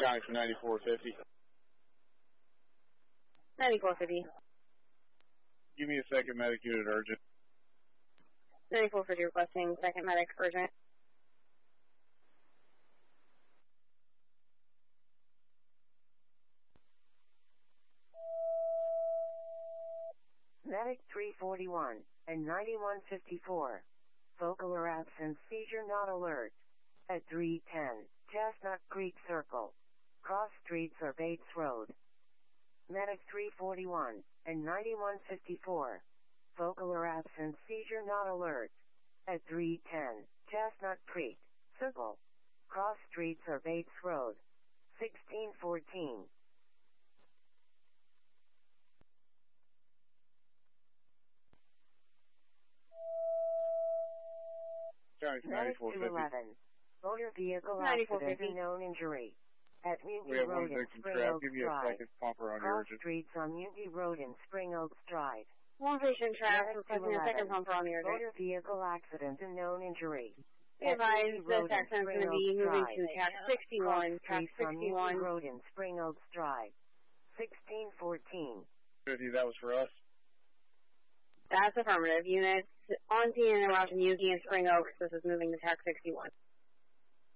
County for 9450. 9450. Give me a second medic unit urgent. 9450 requesting second medic urgent. Medic 341 and 9154. Focal or absence seizure not alert. At 310, Chestnut Creek Circle. Cross Streets or Bates Road. Medic 341 and 9154. Focal or absence seizure not alert. At 310, Chestnut Creek Circle. Cross Streets or Bates Road. 1614. Medic 211. Motor vehicle accident, known injury. At Munty Road in Spring Oaks Drive. Cross Streets on Munty Road in Spring Oaks Drive. One patient trapped requesting a second pumper on the urgent. Motor vehicle accident and known injury. Be advised this accident is going to be moving to track 61. Track 61. Road in Spring Oaks Drive. 1614. 50, that was for us. That's affirmative. Units on scene and around Munty and Spring Oaks. This is moving to track 61.